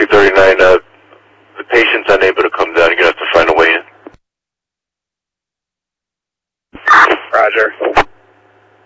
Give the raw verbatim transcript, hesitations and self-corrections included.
two thirty-nine, uh, the patient's unable to come down. You're going to have to find a way in. Roger.